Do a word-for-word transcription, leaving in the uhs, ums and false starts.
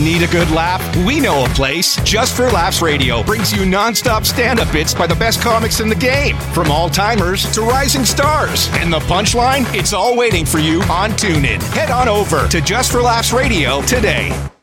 Need a good laugh? We know a place. Just for Laughs Radio brings you nonstop stand-up bits by the best comics in the game, from all-timers to rising stars. And the punchline? It's all waiting for you on TuneIn. Head on over to Just for Laughs Radio today.